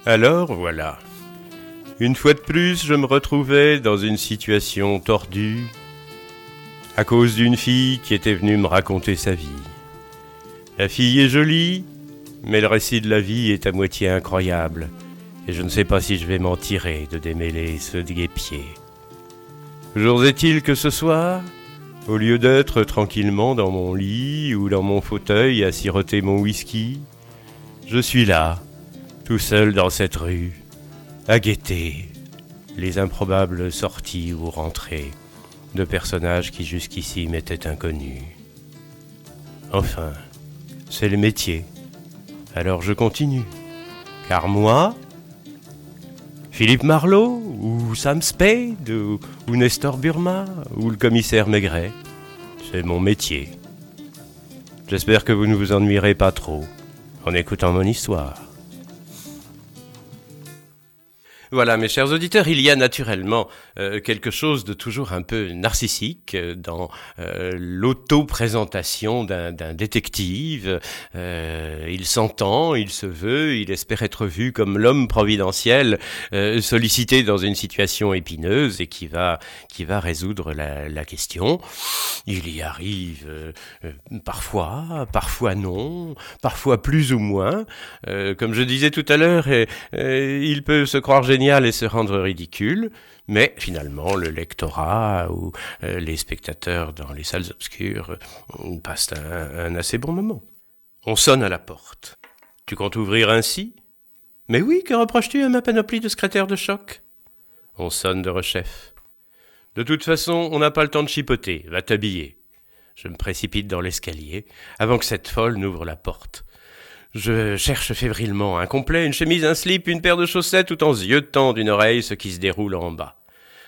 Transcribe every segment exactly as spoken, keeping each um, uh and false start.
Alors voilà. Une fois de plus, je me retrouvais dans une situation tordue à cause d'une fille qui était venue me raconter sa vie. La fille est jolie, mais le récit de la vie est à moitié incroyable, et je ne sais pas si je vais m'en tirer de démêler ce guépier. Jour est-il que ce soir, au lieu d'être tranquillement dans mon lit ou dans mon fauteuil à siroter mon whisky, je suis là, tout seul dans cette rue, à guetter les improbables sorties ou rentrées de personnages qui jusqu'ici m'étaient inconnus. Enfin, c'est le métier. Alors je continue. Car moi, Philippe Marlowe, ou Sam Spade, ou, ou Nestor Burma, ou le commissaire Maigret, c'est mon métier. J'espère que vous ne vous ennuierez pas trop en écoutant mon histoire. Voilà, mes chers auditeurs, il y a naturellement euh, quelque chose de toujours un peu narcissique euh, dans euh, l'auto-présentation d'un, d'un détective. Euh, il s'entend, il se veut, il espère être vu comme l'homme providentiel euh, sollicité dans une situation épineuse et qui va qui va résoudre la, la question. Il y arrive euh, euh, parfois, parfois non, parfois plus ou moins. Euh, comme je disais tout à l'heure, euh, euh, il peut se croire génial et se rendre ridicule, mais finalement le lectorat ou euh, les spectateurs dans les salles obscures euh, passent un, un assez bon moment. On sonne à la porte. Tu comptes ouvrir ainsi ? Mais oui, que reproches-tu à ma panoplie de secrétaire de choc ? On sonne de rechef. De toute façon, on n'a pas le temps de chipoter, va t'habiller. Je me précipite dans l'escalier avant que cette folle n'ouvre la porte. Je cherche fébrilement un complet, une chemise, un slip, une paire de chaussettes, tout en ziotant d'une oreille ce qui se déroule en bas.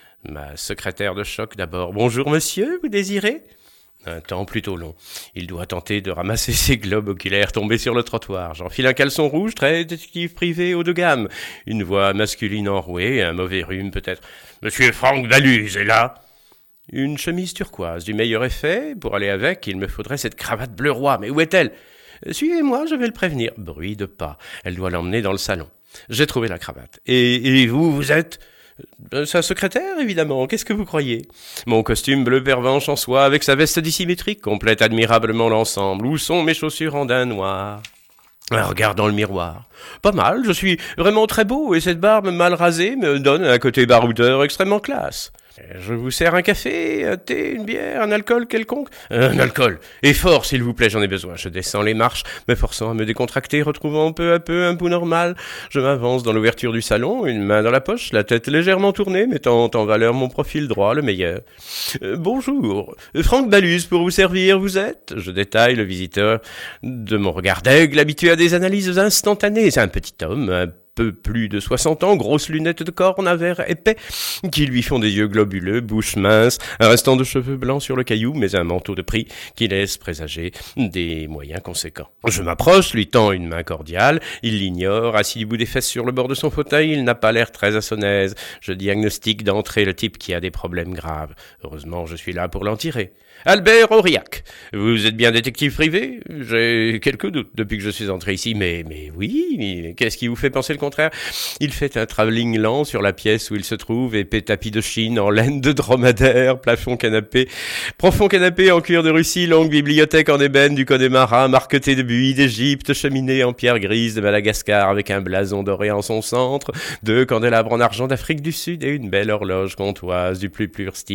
Ma secrétaire de choc d'abord. « Bonjour monsieur, vous désirez ?» Un temps plutôt long. Il doit tenter de ramasser ses globes oculaires tombés sur le trottoir. J'enfile un caleçon rouge, très détective privé haut de gamme. Une voix masculine enrouée, un mauvais rhume peut-être. « Monsieur Franck Baluse est là ?» Une chemise turquoise, du meilleur effet. Pour aller avec, il me faudrait cette cravate bleu roi. Mais où est-elle ? Suivez-moi, je vais le prévenir. Bruit de pas. Elle doit l'emmener dans le salon. J'ai trouvé la cravate. Et, et vous, vous êtes euh, sa secrétaire, évidemment. Qu'est-ce que vous croyez ? Mon costume bleu pervenche en soie avec sa veste dissymétrique complète admirablement l'ensemble. Où sont mes chaussures en daim noir ? Un regard dans le miroir. Pas mal, je suis vraiment très beau et cette barbe mal rasée me donne un côté baroudeur extrêmement classe. Je vous sers un café, un thé, une bière, un alcool quelconque ? Un alcool. Et fort, s'il vous plaît, j'en ai besoin. Je descends les marches, me forçant à me décontracter, retrouvant peu à peu un pouls normal. Je m'avance dans l'ouverture du salon, une main dans la poche, la tête légèrement tournée, mettant en valeur mon profil droit, le meilleur. Euh, bonjour. Franck Baluse, pour vous servir, vous êtes ? Je détaille le visiteur de mon regard d'aigle, habitué à des analyses instantanées. C'est un petit homme, un peu plus de soixante ans, grosses lunettes de corne à verre épais, qui lui font des yeux globuleux, bouche mince, un restant de cheveux blancs sur le caillou, mais un manteau de prix qui laisse présager des moyens conséquents. Je m'approche, lui tends une main cordiale, il l'ignore, assis du bout des fesses sur le bord de son fauteuil, il n'a pas l'air très à son aise. Je diagnostique d'entrée le type qui a des problèmes graves. Heureusement, je suis là pour l'en tirer. Albert Aurillac, vous êtes bien détective privé ? J'ai quelques doutes depuis que je suis entré ici, mais, mais oui, mais qu'est-ce qui vous fait penser le contraire ? Il fait un travelling lent sur la pièce où il se trouve, épais tapis de Chine en laine de dromadaire, plafond canapé, profond canapé en cuir de Russie, longue bibliothèque en ébène du Connemara, marquetée de buis d'Égypte, cheminée en pierre grise de Madagascar avec un blason doré en son centre, deux candélabres en argent d'Afrique du Sud et une belle horloge comtoise du plus pur style